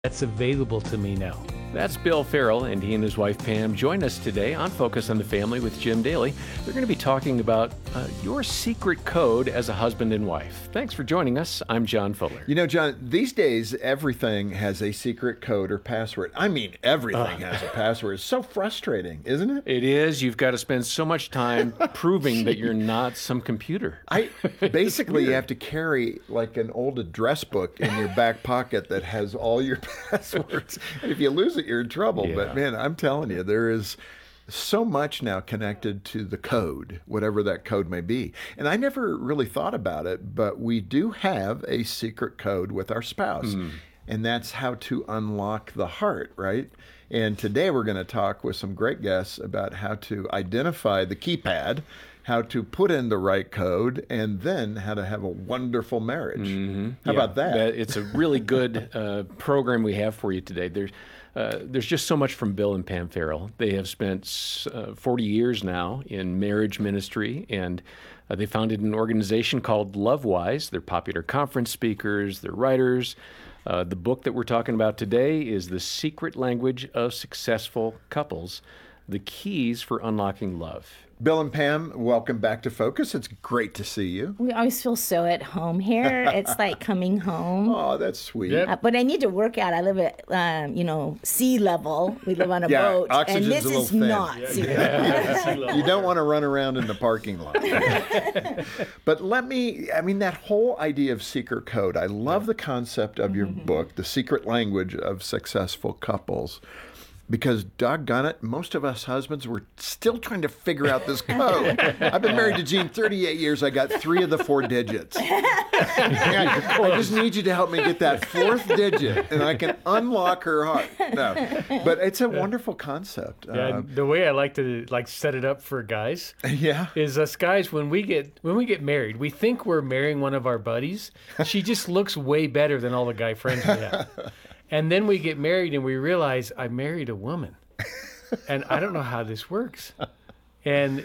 that's available to me now. That's Bill Farrell, and he and his wife Pam join us today on Focus on the Family with Jim Daly. They're going to be talking about your secret code as a husband and wife. Thanks for joining us. I'm John Fuller. You know, John, these days, everything has a secret code or password. I mean, everything has a password. It's so frustrating, isn't it? It is. You've got to spend so much time proving that you're not some computer. Basically, you have to carry like an old address book in your back pocket that has all your passwords. And if you lose it, you're in trouble. Yeah. But man, I'm telling you, there is so much now connected to the code, whatever that code may be. And I never really thought about it, but we do have a secret code with our spouse. And that's how to unlock the heart, right? And today we're going to talk with some great guests about how to identify the keypad, how to put in the right code, and then how to have a wonderful marriage. How about that? It's a really good program we have for you today. There's just so much from Bill and Pam Farrell. They have spent 40 years now in marriage ministry, and they founded an organization called LoveWise. They're popular conference speakers, they're writers. The book that we're talking about today is The Secret Language of Successful Couples, The Keys for Unlocking Love. Bill and Pam, welcome back to Focus. It's great to see you. We always feel so at home here. It's like coming home. Oh, that's sweet. But I need to work out. I live at, sea level. We live on a boat. Oxygen's and this a little is thin. not sea level. You don't want to run around in the parking lot. But that whole idea of secret code, I love the concept of your book, The Secret Language of Successful Couples. Because, doggone it, most of us husbands, we're still trying to figure out this code. I've been married to Jean 38 years. I got 3 of the 4 digits. I just need you to help me get that 4th digit, and I can unlock her heart. No, but it's a wonderful concept. The way I like to set it up for guys Yeah. is us guys, when we get married, we think we're marrying one of our buddies. She just looks way better than all the guy friends we have. And then we get married and we realize I married a woman, and I don't know how this works. And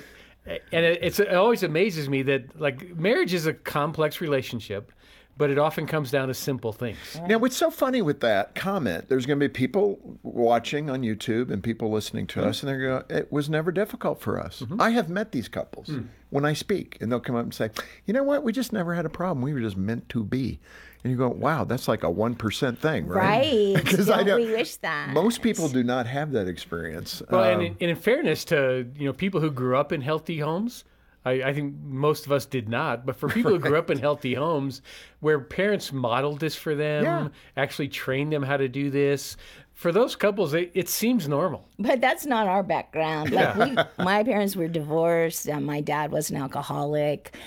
it always amazes me that marriage is a complex relationship, but it often comes down to simple things. Now, what's so funny with that comment, there's going to be people watching on YouTube and people listening to us, and they're going, it was never difficult for us. I have met these couples when I speak, and they'll come up and say, you know what, we just never had a problem. We were just meant to be. And you go, wow, that's like a 1% thing, right? Right. Because We wish that. Most people do not have that experience. Well, and in fairness to people who grew up in healthy homes, I think most of us did not. But for people who grew up in healthy homes where parents modeled this for them, actually trained them how to do this, for those couples, it seems normal. But that's not our background. My parents were divorced. My dad was an alcoholic.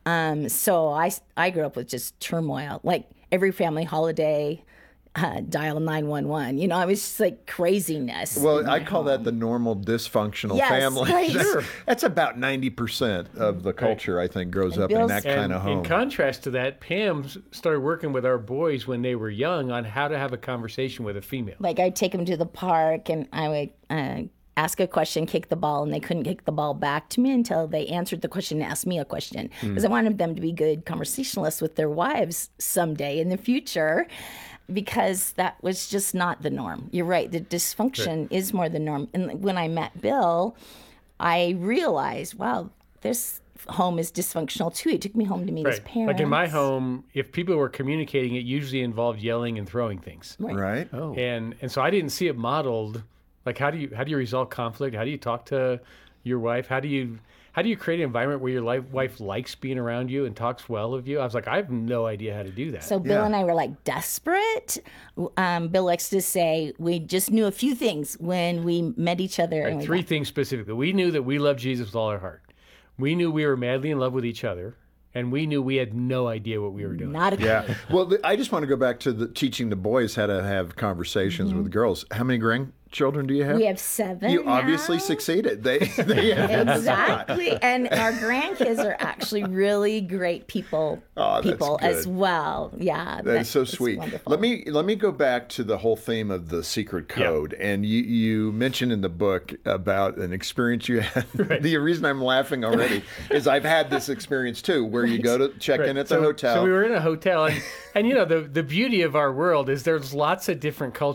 So I grew up with just turmoil. Like every family holiday, dial 911. I was just like craziness. Well, I call that the normal dysfunctional family. Right. That's about 90% of the culture, I think, grows up in that kind of home. In contrast to that, Pam started working with our boys when they were young on how to have a conversation with a female. Like I'd take them to the park and I would ask a question, kick the ball, and they couldn't kick the ball back to me until they answered the question and asked me a question. Because I wanted them to be good conversationalists with their wives someday in the future, because that was just not the norm. You're right, the dysfunction is more the norm. And when I met Bill, I realized, wow, this home is dysfunctional too. He took me home to meet his parents. Like in my home, if people were communicating, it usually involved yelling and throwing things. Right? Oh. And so I didn't see it modeled. Like how do you resolve conflict? How do you talk to your wife? How do you create an environment where your wife likes being around you and talks well of you? I was like, I have no idea how to do that. So Bill and I were like desperate. Bill likes to say we just knew a few things when we met each other. Right, and 3 things specifically. We knew that we loved Jesus with all our heart. We knew we were madly in love with each other. And we knew we had no idea what we were doing. Not a clue. Well, I just want to go back to teaching the boys how to have conversations with girls. How many children do you have? We have 7 You obviously now. succeeded. They had the spot. Exactly. And our grandkids are actually really great people Oh, that's as good. well. Yeah. That's so it's sweet. wonderful. Let me go back to the whole theme of the secret code. And you mentioned in the book about an experience you had. The reason I'm laughing already is I've had this experience too, where you go to check in at the hotel. So we were in a hotel, and you know the beauty of our world is there's lots of different cultures.